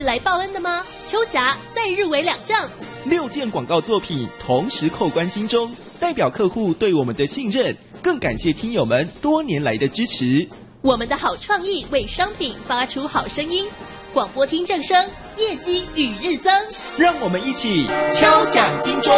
来报恩的吗？秋霞再入围2项 ，6件广告作品同时扣关金钟，代表客户对我们的信任，更感谢听友们多年来的支持。 我们的好创意为商品发出好声音，广播厅正声，业绩与日增。 让我们一起敲响金钟。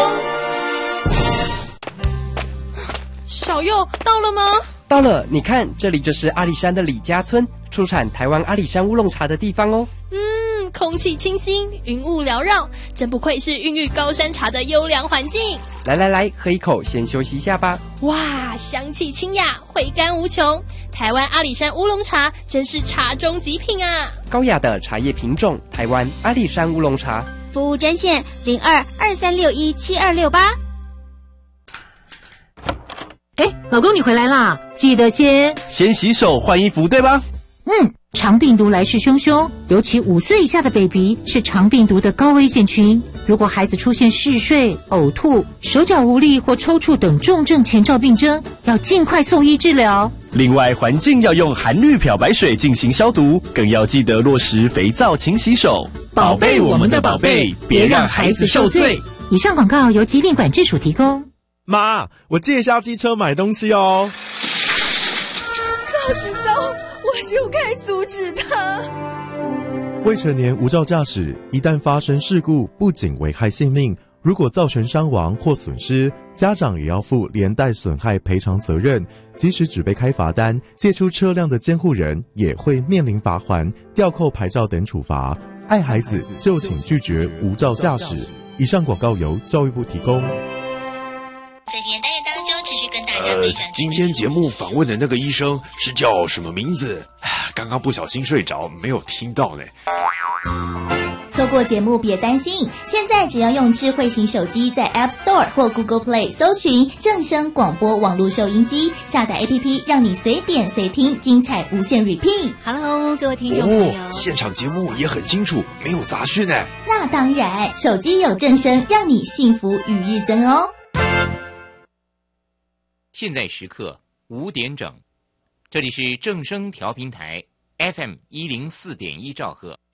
小佑到了吗？ 到了，你看，这里就是阿里山的李家村，出产台湾阿里山乌龙茶的地方哦。 空气清新，云雾缭绕，真不愧是孕育高山茶的优良环境。 来，喝一口，先休息一下吧。 哇，香气清雅，回甘无穷。台湾阿里山乌龙茶真是茶中极品啊！ 高雅的茶叶品种，台湾阿里山乌龙茶。 服务专线0223617268。 老公你回来啦，记得先洗手换衣服，对吧？ 肠病毒来势汹汹，尤其5岁以下的 baby 是肠病毒的高危险群。如果孩子出现嗜睡、呕吐、手脚无力或抽搐等重症前兆病征，要尽快送医治疗。 另外，环境要用含氯漂白水进行消毒，更要记得落实肥皂勤洗手， 宝贝我们的宝贝，别让孩子受罪。以上广告由疾病管制署提供。 妈，我借一下机车买东西哦。 早知道我就该阻止他。 未成年无照驾驶，一旦发生事故，不仅危害性命，如果造成伤亡或损失，家长也要负连带损害赔偿责任。即使只被开罚单，借出车辆的监护人也会面临罚锾、吊扣牌照等处罚。爱孩子就请拒绝无照驾驶。以上广告由教育部提供。 在今天单元当中，持续跟大家分享。 今天节目访问的那个医生是叫什么名字？刚刚不小心睡着，没有听到呢。 错过节目别担心，现在只要用智慧型手机在 App Store 或 Google Play 搜寻正声广播网络收音机，下载 APP， 让你随点随听，精彩无限 repeat。Hello， 各位听众朋友， 现场节目也很清楚，没有杂讯呢。 那当然，手机有正声，让你幸福与日增哦。 现在时刻5点整，这里是正声调频台 FM104.1兆赫。